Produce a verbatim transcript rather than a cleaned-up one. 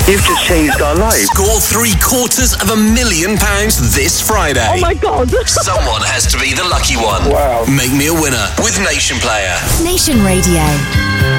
You've just changed our lives. Score three quarters of a million pounds this Friday. Oh my God. Someone has to be the lucky one. Wow. Make me a winner with Nation Player. Nation Radio.